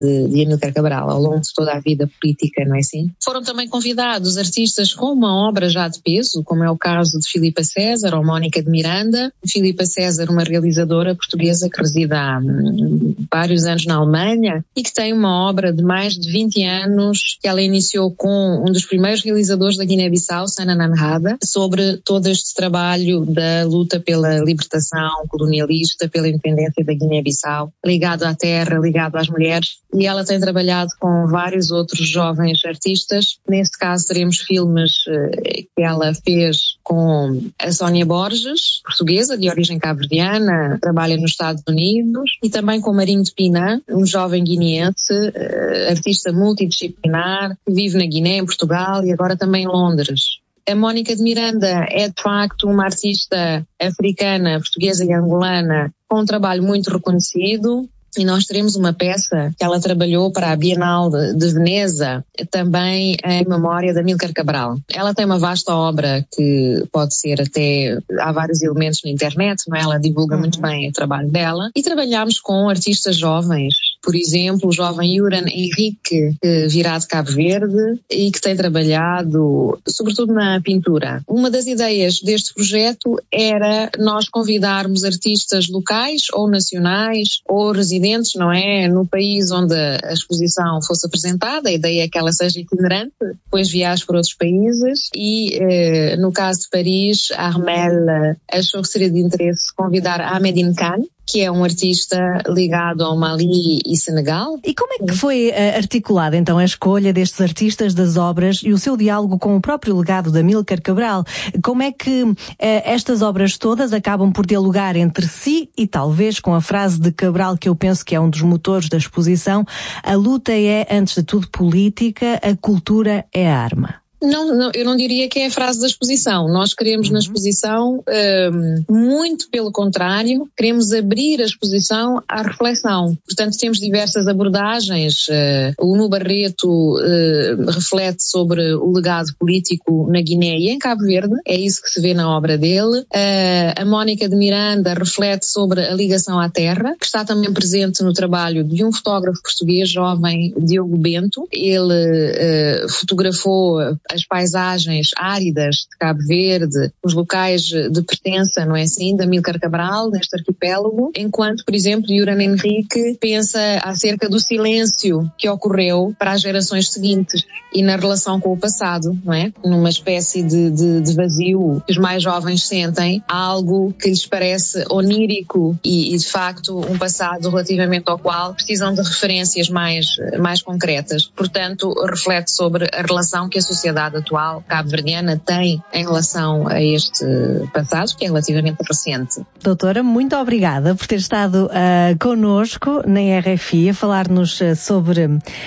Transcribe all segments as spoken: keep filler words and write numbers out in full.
de, de Amílcar Cabral ao longo de toda a vida política, não é assim? Foram também convidados artistas com uma obra já de peso, como é o caso de Filipa César ou Mónica de Miranda. Filipa César, uma realizadora portuguesa que reside há hum, vários anos na Alemanha e que tem uma obra de mais de vinte anos que ela iniciou com um dos primeiros realizadores da Guiné-Bissau, Sana Nanhada, sobre todo este trabalho da luta pela libertação colonialista, pela independência da Guiné-Bissau, ligado à terra, ligado às mulheres, e ela tem trabalhado com vários outros jovens artistas. Neste caso teremos filmes eh, que ela fez com a Sónia Borges, portuguesa, de origem cabo-verdiana, trabalha nos Estados Unidos, e também com Marinho de Piná, um jovem guineense, eh, artista multidisciplinar, que vive na Guiné, em Portugal e agora também em Londres. A Mónica de Miranda é de facto uma artista africana, portuguesa e angolana com um trabalho muito reconhecido. E nós teremos uma peça que ela trabalhou para a Bienal de, de Veneza, também em memória de Amílcar Cabral. Ela tem uma vasta obra que pode ser até, há vários elementos na internet, não é? Ela divulga uhum. muito bem o trabalho dela. E trabalhamos com artistas jovens, por exemplo, o jovem Yuran Henrique, que virá de Cabo Verde e que tem trabalhado sobretudo na pintura. Uma das ideias deste projeto era nós convidarmos artistas locais ou nacionais ou residentes, não é, no país onde a exposição fosse apresentada. A ideia é que ela seja itinerante, depois viaje para outros países e, eh, no caso de Paris, a Armelle achou que seria de interesse convidar Ahmedine Khan, que é um artista ligado ao Mali e Senegal. E como é que foi uh, articulada então a escolha destes artistas, das obras e o seu diálogo com o próprio legado de Amílcar Cabral? Como é que uh, estas obras todas acabam por dialogar entre si e talvez com a frase de Cabral, que eu penso que é um dos motores da exposição: a luta é, antes de tudo, política, a cultura é a arma? Não, não, eu não diria que é a frase da exposição. Nós queremos uhum. na exposição, um, muito pelo contrário, queremos abrir a exposição à reflexão. Portanto, temos diversas abordagens. Uh, o Nuno Barreto uh, reflete sobre o legado político na Guiné e em Cabo Verde, é isso que se vê na obra dele. Uh, a Mónica de Miranda reflete sobre a ligação à terra, que está também presente no trabalho de um fotógrafo português jovem, Diogo Bento. Ele uh, fotografou as paisagens áridas de Cabo Verde, os locais de pertença, não é assim, de Amílcar Cabral, neste arquipélago, enquanto, por exemplo, Yuran Henrique pensa acerca do silêncio que ocorreu para as gerações seguintes e na relação com o passado, não é? Numa espécie de, de, de vazio que os mais jovens sentem, algo que lhes parece onírico e, e, de facto, um passado relativamente ao qual precisam de referências mais, mais concretas. Portanto, reflete sobre a relação que a sociedade atual cabo-verdiana tem em relação a este passado, que é relativamente recente. Doutora, muito obrigada por ter estado uh, connosco na R F I a falar-nos uh, sobre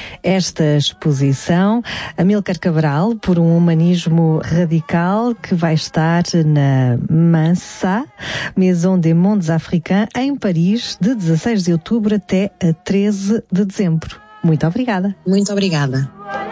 esta exposição. Amílcar Cabral, por um humanismo radical, que vai estar na Mansa, Maison des Mondes Africains, em Paris, de dezasseis de outubro até a treze de dezembro. Muito obrigada. Muito obrigada.